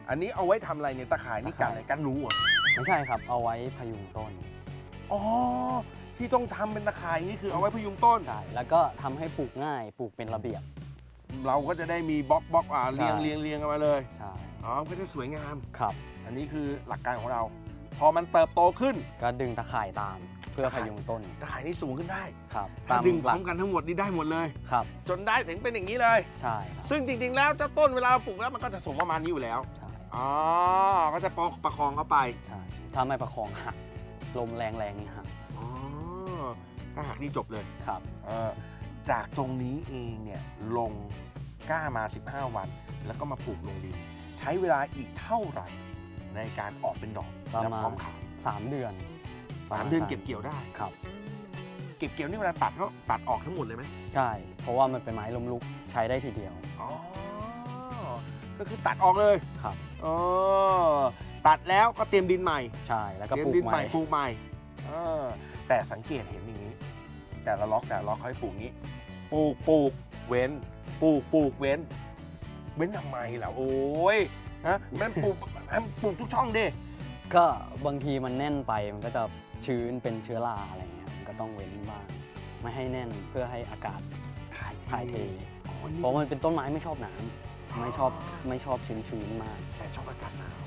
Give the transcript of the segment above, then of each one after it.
อันนี้เอาไว้ทำอะไรเนี่ยตะข่ายนี่กันอะไรกันหนูเหรอไม่ใช่ครับเอาไว้พยุงต้นอ๋อที่ต้องทำเป็นตะข่ายนี่คือเอาไว้พยุงต้นใช่แล้วก็ทำให้ปลูกง่ายปลูกเป็นระเบียบเราก็จะได้มีบล็อกเรียงกันมาเลยใช่อ๋อก็จะสวยงามครับอันนี้คือหลักการของเราพอมันเติบโตขึ้นก็ดึงตะข่ายตามเพื่อพยุงต้นตะข่ายนี่สูงขึ้นได้ครับถ้าดึงพร้อมกันทั้งหมดนี่ได้หมดเลยครับจนได้ถึงเป็นอย่างนี้เลยใช่ซึ่งจริงๆแล้วเจ้าต้นเวลาเราปลูกแล้วมันก็จะสูงประมาณนี้อยู่แล้วใช่อ๋อก็จะประคองเข้าไปใช่ถ้าไม่ประคองหักลมแรงนี่หักอ๋อถ้าหักนี่จบเลยครับจากตรงนี้เองเนี่ยลงกล้ามา15วันแล้วก็มาปลูกลงดินใช้เวลาอีกเท่าไหร่ในการออกเป็นดอกและพร้อมขาย 3 เดือน 3 เดือนเก็บเกี่ยวได้ครับเก็บเกี่ยวนี่เวลาตัดเขาตัดออกทั้งหมดเลยไหมใช่เพราะว่ามันเป็นไม้ล้มลุกใช้ได้ทีเดียวอ๋อก็คือตัดออกเลยครับตัดแล้วก็เตรียมดินใหม่ใช่แล้วก็ปลูกใหม่แต่สังเกตเห็นอย่างนี้แต่ละล็อกเขาให้ปลูกงี้ปลูกเว้นปลูกเว้นทำไมล่ะโอ้ยนะมันปลูกทุกช่องดิก็บางทีมันแน่นไปมันก็จะชื้นเป็นเชื้อราอะไรเงี้ยมันก็ต้องเว้นบ้างไม่ให้แน่นเพื่อให้อากาศถ่ายเทเพราะมันเป็นต้นไม้ไม่ชอบน้ำไม่ชอบชื้นมากแต่ชอบอากาศหนาว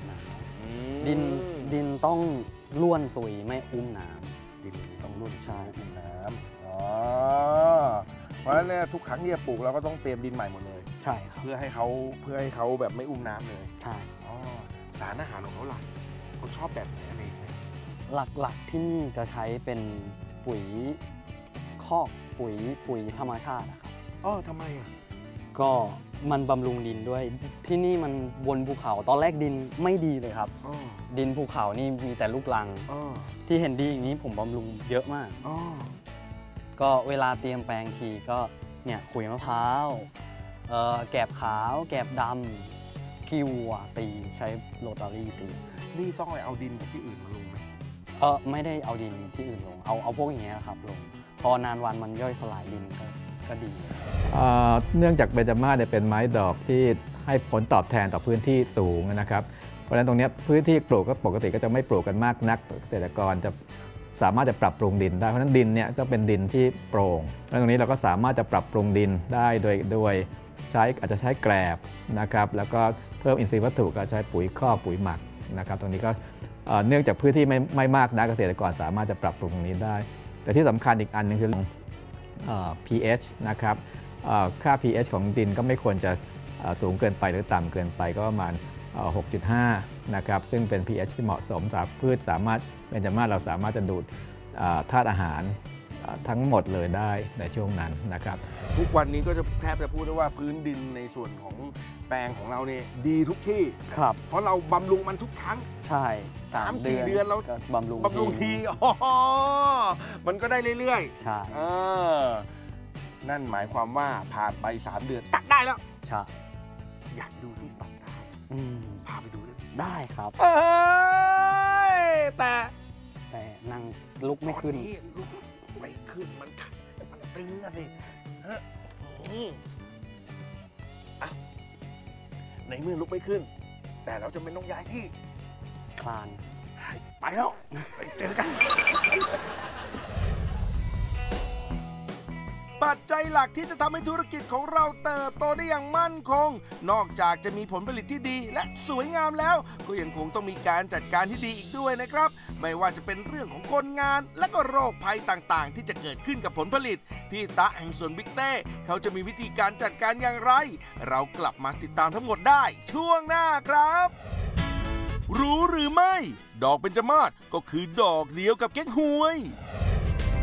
ดินต้องล้วนซุยไม่อุ้มน้ำดินต้องล้วนใช่อุ้มน้ำเพราะฉะนั้นเนี่ยทุกครั้งที่จะปลูกเราก็ต้องเตรียมดินใหม่หมดเลยใช่ครับเพื่อให้เขาแบบไม่อุ้มน้ำเลยใช่สารอาหารของเขาหลักเขาชอบแบบไหนอะไรหลักที่นี่จะใช้เป็นปุ๋ยคอกปุ๋ยธรรมชาตินะครับทำไมอ่ะก็มันบำรุงดินด้วยที่นี่มันบนภูเขาตอนแรกดินไม่ดีเลยครับดินภูเขานี่มีแต่ลูกรังที่เห็นดีอย่างนี้ผมบำรุงเยอะมากก็เวลาเตรียมแปลงทีก็เนี่ยขุยมะพร้าวแกบขาวแกบดำขี้วัวตีใช้โรตารี่ตีนี่ต้องไปเอาดินจากที่อื่นมาลงไหมไม่ได้เอาดินที่อื่นลงเอาพวกอย่างเงี้ยครับลงพอนานวันมันย่อยสลายดินก็ดีเนื่องจากเบญจมาศเนี่ยเป็นไม้ดอกที่ให้ผลตอบแทนต่อพื้นที่สูงนะครับเพราะฉะนั้นตรงนี้พื้นที่ปลูกก็ปกติก็จะไม่ปลูกกันมากนักเกษตรกรจะสามารถจะปรับปรุงดินได้เพราะฉะนั้นดินเนี่ยจะเป็นดินที่โปร่งแล้วตรงนี้เราก็สามารถจะปรับปรุงดินได้โดยอาจจะใช้แกลบนะครับแล้วก็เพิ่มอินทรีย์วัตถุก็ใช้ปุ๋ยคอกปุ๋ยหมักนะครับตรงนี้ก็เนื่องจากพื้นที่ไม่มากนะเกษตรกรสามารถจะปรับปรุงตรงนี้ได้แต่ที่สำคัญอีกอันนึงคือpH นะครับค่า pH ของดินก็ไม่ควรจะสูงเกินไปหรือต่ำเกินไปก็ประมาณ 6.5 นะครับซึ่งเป็น pH ที่เหมาะสมสำหรับพืชเบญจมาศเราสามารถจะดูดธาตุอาหารทั้งหมดเลยได้ในช่วงนั้นนะครับทุกวันนี้ก็จะแทบจะพูดได้ว่าพื้นดินในส่วนของแปลงของเราเนี่ยดีทุกที่ครับเพราะเราบำรุงมันทุกครั้งใช่ 3-4 เดือนเราบำรุงทีมันก็ได้เรื่อยๆใช่นั่นหมายความว่าผ่านไป3 เดือนตัดได้แล้วใช่อยากดูที่ตัดได้พาไปดูได้ครับแต่นั่งลุกไม่ขึ้นลุกไม่ขึ้นมันตึงอ่ะสิในเมื่อลุกไม่ขึ้นแต่เราจะไม่ต้องย้ายที่คลานไปแล้วไปเจอกันปัจจัยหลักที่จะทำให้ธุรกิจของเราเติบโตได้อย่างมั่นคงนอกจากจะมีผลผลิตที่ดีและสวยงามแล้วก็ยังคงต้องมีการจัดการที่ดีอีกด้วยนะครับไม่ว่าจะเป็นเรื่องของคนงานและก็โรคภัยต่างๆที่จะเกิดขึ้นกับผลผลิตพี่ตะแห่งสวนบิ๊กเต้เขาจะมีวิธีการจัดการอย่างไรเรากลับมาติดตามทั้งหมดได้ช่วงหน้าครับรู้หรือไม่ดอกเบญจมาศก็คือดอกเดียวกับเก๊กฮวย